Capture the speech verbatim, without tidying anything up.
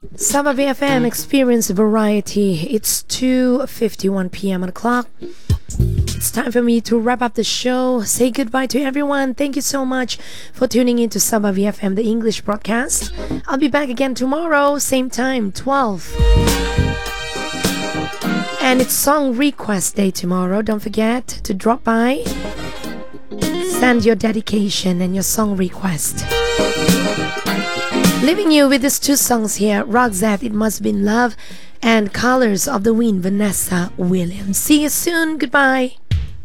Saba B F M, experience variety. It's two fifty-one p.m. on the clock. It's time for me to wrap up the show. Say goodbye to everyone. Thank you so much for tuning in to Saba V F M, the English broadcast. I'll be back again tomorrow, same time, twelve. And it's Song Request Day tomorrow. Don't forget to drop by. Send your dedication and your song request. Leaving you with these two songs here, Roxette, It Must Be Love, and Colors of the Wind, Vanessa Williams. See you soon. Goodbye.